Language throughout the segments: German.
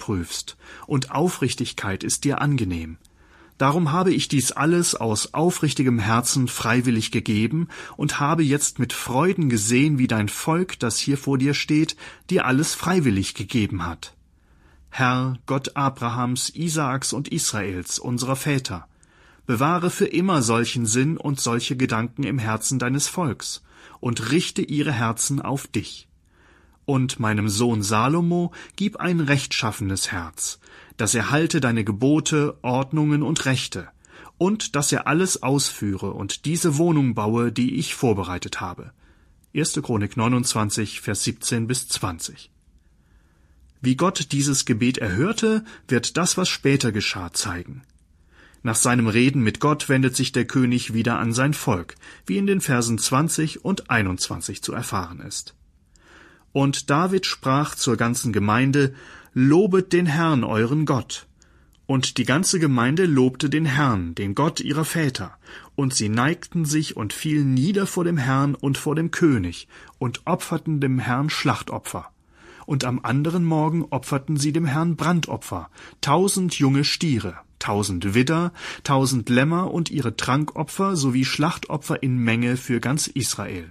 prüfst, und Aufrichtigkeit ist dir angenehm. Darum habe ich dies alles aus aufrichtigem Herzen freiwillig gegeben und habe jetzt mit Freuden gesehen, wie dein Volk, das hier vor dir steht, dir alles freiwillig gegeben hat. Herr, Gott Abrahams, Isaaks und Israels, unserer Väter, bewahre für immer solchen Sinn und solche Gedanken im Herzen deines Volks und richte ihre Herzen auf dich. Und meinem Sohn Salomo gib ein rechtschaffenes Herz, dass er halte deine Gebote, Ordnungen und Rechte, und dass er alles ausführe und diese Wohnung baue, die ich vorbereitet habe. 1. Chronik 29, Vers 17 bis 20. Wie Gott dieses Gebet erhörte, wird das, was später geschah, zeigen. Nach seinem Reden mit Gott wendet sich der König wieder an sein Volk, wie in den Versen 20 und 21 zu erfahren ist. Und David sprach zur ganzen Gemeinde: Lobet den Herrn, euren Gott. Und die ganze Gemeinde lobte den Herrn, den Gott ihrer Väter, und sie neigten sich und fielen nieder vor dem Herrn und vor dem König und opferten dem Herrn Schlachtopfer. Und am anderen Morgen opferten sie dem Herrn Brandopfer, 1000 junge Stiere, 1000 Widder, 1000 Lämmer und ihre Trankopfer sowie Schlachtopfer in Menge für ganz Israel.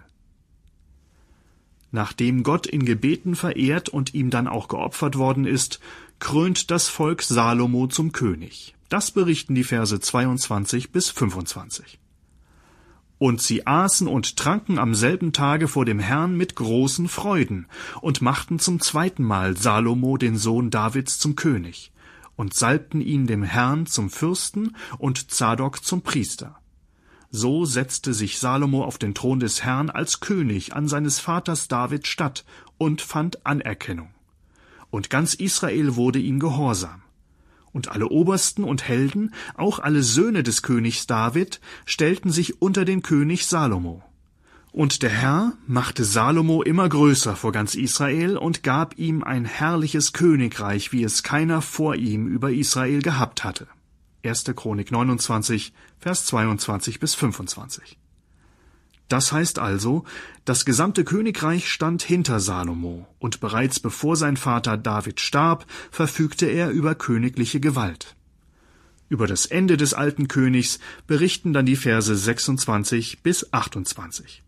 Nachdem Gott in Gebeten verehrt und ihm dann auch geopfert worden ist, krönt das Volk Salomo zum König. Das berichten die Verse 22 bis 25. Und sie aßen und tranken am selben Tage vor dem Herrn mit großen Freuden und machten zum zweiten Mal Salomo, den Sohn Davids, zum König und salbten ihn dem Herrn zum Fürsten und Zadok zum Priester. So setzte sich Salomo auf den Thron des Herrn als König an seines Vaters David statt und fand Anerkennung. Und ganz Israel wurde ihm gehorsam. Und alle Obersten und Helden, auch alle Söhne des Königs David, stellten sich unter den König Salomo. Und der Herr machte Salomo immer größer vor ganz Israel und gab ihm ein herrliches Königreich, wie es keiner vor ihm über Israel gehabt hatte. 1. Chronik 29, Vers 22 bis 25. Das heißt also, das gesamte Königreich stand hinter Salomo, und bereits bevor sein Vater David starb, verfügte er über königliche Gewalt. Über das Ende des alten Königs berichten dann die Verse 26 bis 28.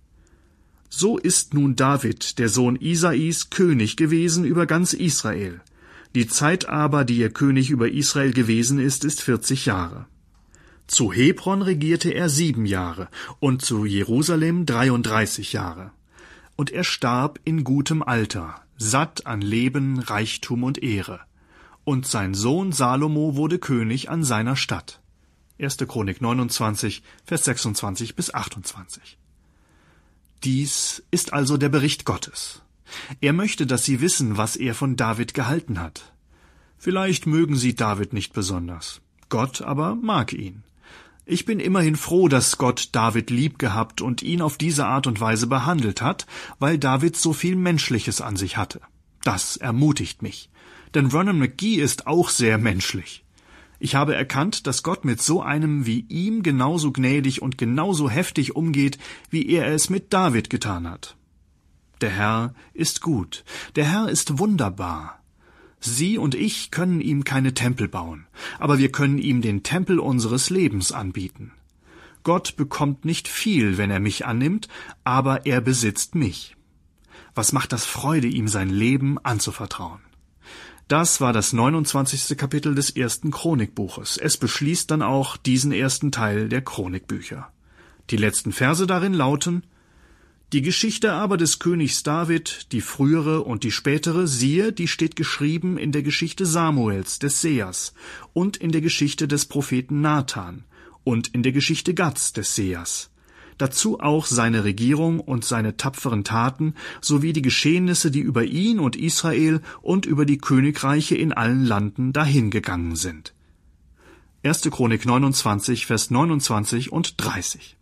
So ist nun David, der Sohn Isais, König gewesen über ganz Israel. Die Zeit aber, die er König über Israel gewesen ist 40 Jahre. Zu Hebron regierte er 7 Jahre und zu Jerusalem 33 Jahre. Und er starb in gutem Alter, satt an Leben, Reichtum und Ehre. Und sein Sohn Salomo wurde König an seiner Stadt. 1. Chronik 29, Vers 26 bis 28. Dies ist also der Bericht Gottes. Er möchte, dass sie wissen, was er von David gehalten hat. Vielleicht mögen sie David nicht besonders. Gott aber mag ihn. Ich bin immerhin froh, dass Gott David lieb gehabt und ihn auf diese Art und Weise behandelt hat, weil David so viel Menschliches an sich hatte. Das ermutigt mich. Denn Vernon McGee ist auch sehr menschlich. Ich habe erkannt, dass Gott mit so einem wie ihm genauso gnädig und genauso heftig umgeht, wie er es mit David getan hat. Der Herr ist gut. Der Herr ist wunderbar. Sie und ich können ihm keine Tempel bauen, aber wir können ihm den Tempel unseres Lebens anbieten. Gott bekommt nicht viel, wenn er mich annimmt, aber er besitzt mich. Was macht das Freude, ihm sein Leben anzuvertrauen? Das war das 29. Kapitel des 1. Chronikbuches. Es beschließt dann auch diesen ersten Teil der Chronikbücher. Die letzten Verse darin lauten: Die Geschichte aber des Königs David, die frühere und die spätere, siehe, die steht geschrieben in der Geschichte Samuels, des Sehers, und in der Geschichte des Propheten Nathan, und in der Geschichte Gads, des Sehers. Dazu auch seine Regierung und seine tapferen Taten, sowie die Geschehnisse, die über ihn und Israel und über die Königreiche in allen Landen dahingegangen sind. 1. Chronik 29, Vers 29 und 30.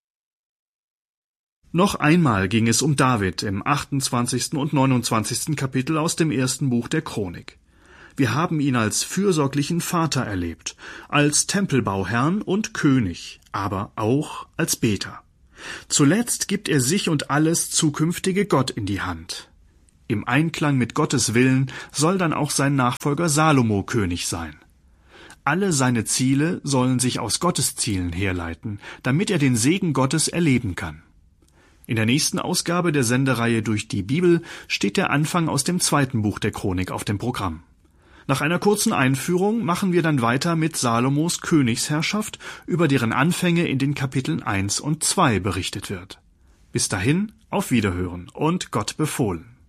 Noch einmal ging es um David im 28. und 29. Kapitel aus dem ersten Buch der Chronik. Wir haben ihn als fürsorglichen Vater erlebt, als Tempelbauherrn und König, aber auch als Beter. Zuletzt gibt er sich und alles zukünftige Gott in die Hand. Im Einklang mit Gottes Willen soll dann auch sein Nachfolger Salomo König sein. Alle seine Ziele sollen sich aus Gottes Zielen herleiten, damit er den Segen Gottes erleben kann. In der nächsten Ausgabe der Sendereihe Durch die Bibel steht der Anfang aus dem 2. Buch der Chronik auf dem Programm. Nach einer kurzen Einführung machen wir dann weiter mit Salomos Königsherrschaft, über deren Anfänge in den Kapiteln 1 und 2 berichtet wird. Bis dahin, auf Wiederhören und Gott befohlen.